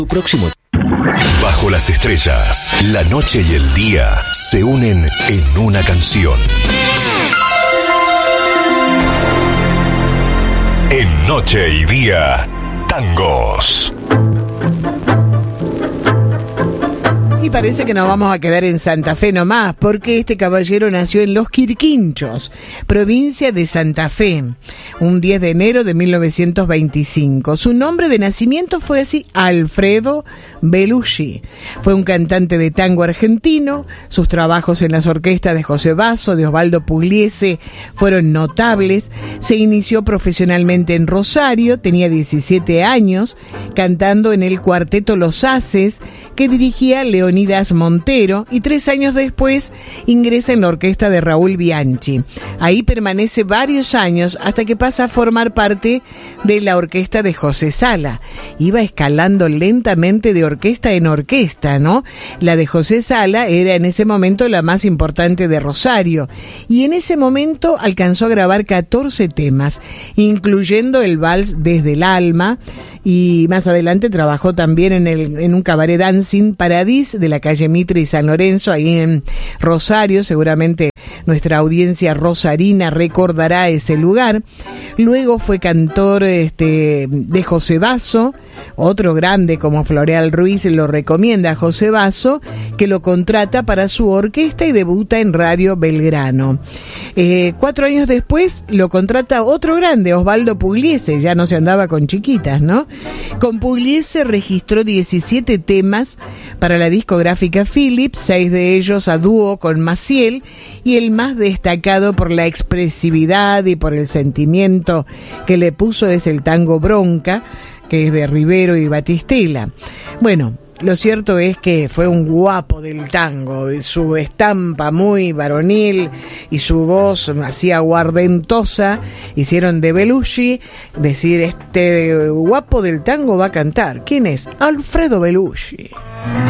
Tu próximo. Bajo las estrellas, la noche y el día se unen en una canción. En Noche y Día, tangos. Y parece que nos vamos a quedar en Santa Fe nomás, porque este caballero nació en Los Quirquinchos, provincia de Santa Fe, un 10 de enero de 1925. Su nombre de nacimiento fue así, Alfredo Belushi. Fue un cantante de tango argentino. Sus trabajos en las orquestas de José Basso, de Osvaldo Pugliese, fueron notables. Se inició profesionalmente en Rosario, tenía 17 años, cantando en el cuarteto Los Haces, que dirigía Leonidas Montero, y 3 años después ingresa en la orquesta de Raúl Bianchi. Ahí permanece varios años hasta que pasa a formar parte de la orquesta de José Sala. Iba escalando lentamente de orquesta en orquesta, ¿no? La de José Sala era en ese momento la más importante de Rosario, y en ese momento alcanzó a grabar 14 temas, incluyendo el vals Desde el Alma, y más adelante trabajó también en un cabaret dancing, Paradis, de la calle Mitre y San Lorenzo, ahí en Rosario. Seguramente nuestra audiencia rosarina recordará ese lugar. Luego fue cantor de José Basso. Otro grande como Floreal Ruiz lo recomienda a José Basso, que lo contrata para su orquesta y debuta en Radio Belgrano. 4 años después lo contrata otro grande, Osvaldo Pugliese. Ya no se andaba con chiquitas, ¿no? Con Pugliese registró 17 temas para la discográfica Philips, 6 de ellos a dúo con Maciel, y el más destacado por la expresividad y por el sentimiento que le puso es el tango Bronca, que es de Rivero y Batistela. Bueno, lo cierto es que fue un guapo del tango, su estampa muy varonil y su voz así aguardentosa hicieron de Belushi decir, este guapo del tango va a cantar. ¿Quién es? Alfredo Belushi.